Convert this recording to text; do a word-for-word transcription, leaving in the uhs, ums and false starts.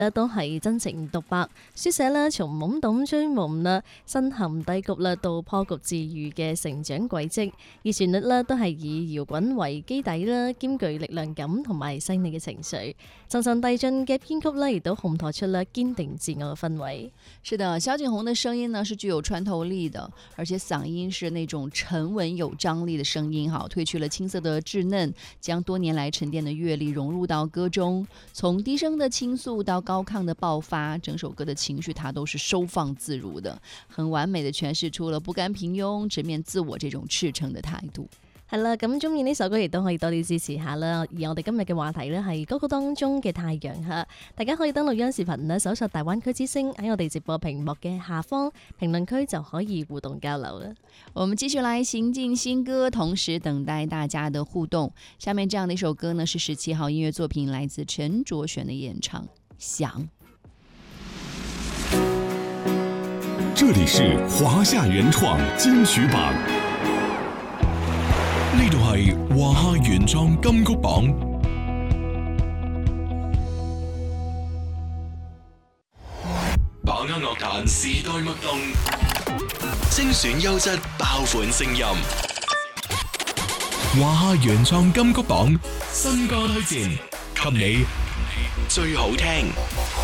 咧都係真情獨白，書寫咧從懵懂追夢啦、身陷低谷啦到破局治愈嘅成長軌跡，而旋律咧都係以搖滾為基底啦，兼具力量感同埋細膩嘅情緒，層層遞進嘅編曲咧亦都烘托出咧堅定自我嘅氛圍。 是的，蕭敬騰的聲音呢是具有穿透力的，而且嗓音是那種沉穩有張力的聲音，哈，褪去了青澀的稚嫩，將多年來沉澱的閱歷融入到歌中，從低聲的傾訴到高亢的爆發，整首歌的情緒它都是收放自如的，很完美的詮釋出了不甘平庸、直面自我這種赤誠的態度。 係啦，咁中意呢首歌亦都可以多啲支持下啦。而我哋今日嘅話題呢係歌曲當中嘅太陽嚇，大家可以登錄央視頻呢，搜索大灣區之聲，喺我哋直播屏幕嘅下方評論區就可以互動交流啦。 我們繼續來行進新歌，同時等待大家的互動。下面這樣的一首歌呢，是十七號音樂作品，來自陳卓璇的演唱《想》。 這裡是華夏原創金曲榜。呢度係華夏原創金曲榜，把握樂壇時代脈動，精選優質爆款聲音。華夏原創金曲榜新歌推薦，給你最好聽。